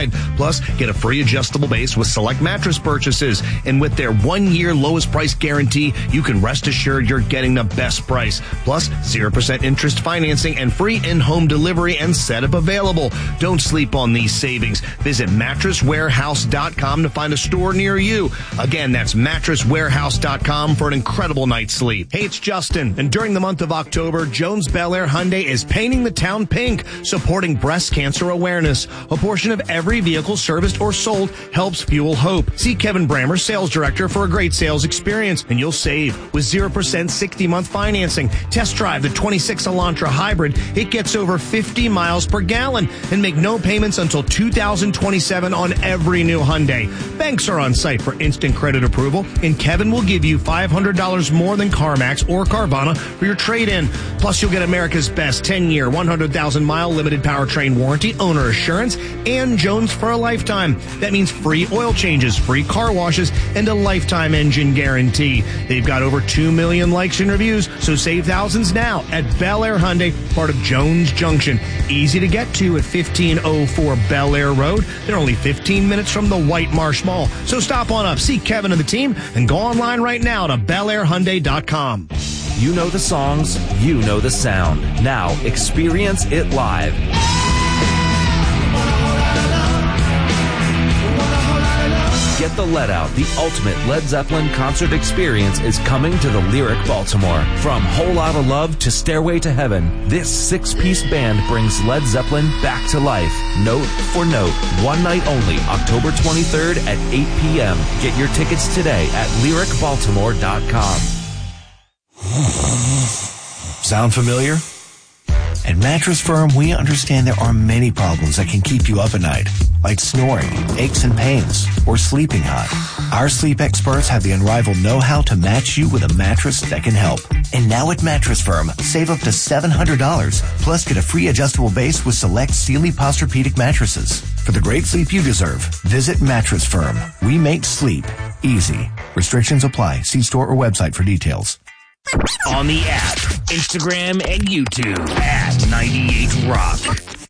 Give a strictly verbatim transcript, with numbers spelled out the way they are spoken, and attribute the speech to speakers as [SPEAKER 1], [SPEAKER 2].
[SPEAKER 1] nationwide. Plus, get a free adjustable base with select mattress purchases. And with their one-year lowest price guarantee, you can rest assured you're getting the best price. Plus, zero percent interest financing and free in-home delivery and setup available. Don't sleep on these savings. Visit mattress warehouse dot com to find a store near you. Again, that's mattress warehouse dot com for an incredible night's sleep. Hey, it's Justin, and during the month of October, Jones Bel Air Hyundai is painting the town pink, supporting breast cancer awareness. A portion of every vehicle serviced or sold helps fuel hope. See Kevin Brammer, sales director, for a great sales experience, and you'll save with zero percent sixty-month financing. Test drive the twenty-six Elantra Hybrid. It gets over fifty miles per gallon, and make no payments until two thousand twenty-seven on every new Hyundai. Banks are on site for instant credit approval, and Kevin will give you five hundred dollars more than CarMax or Carvana for your trade-in. Plus, you'll get America's best ten-year, one hundred thousand mile limited powertrain warranty, owner assurance, and Jones for a lifetime. That means free oil changes, free car washes, and a lifetime engine guarantee. They've got over two million likes and reviews, so save thousands now at Bel Air Hyundai, part of Jones Junction. Easy to get to at fifteen oh four Bel Air Road. They're only fifteen minutes from the White Marsh Mall. So stop on up, see Kevin and the team, and go online right now to bel air hyundai dot com.
[SPEAKER 2] You know the songs, you know the sound. Now experience it live. Get the Let Out, the ultimate Led Zeppelin concert experience is coming to the Lyric Baltimore. From Whole Lotta Love to Stairway to Heaven, this six-piece band brings Led Zeppelin back to life, note for note. One night only, October twenty-third at eight p.m. Get your tickets today at lyric baltimore dot com.
[SPEAKER 3] Sound familiar? At Mattress Firm, we understand there are many problems that can keep you up at night, like snoring, aches and pains, or sleeping hot. Our sleep experts have the unrivaled know-how to match you with a mattress that can help. And now at Mattress Firm, save up to seven hundred dollars, plus get a free adjustable base with select Sealy Posturepedic mattresses. For the great sleep you deserve, visit Mattress Firm. We make sleep easy. Restrictions apply. See store or website for details.
[SPEAKER 1] On the app, Instagram, and YouTube at ninety-eight Rock.